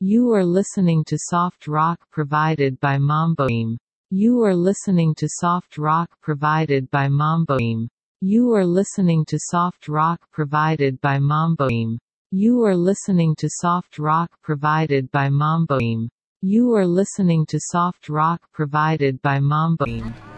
You are listening to soft rock provided by Mamboim. You are listening to soft rock provided by Mamboim. You are listening to soft rock provided by Mamboim. You are listening to soft rock provided by Mamboim. You are listening to soft rock provided by Mamboim.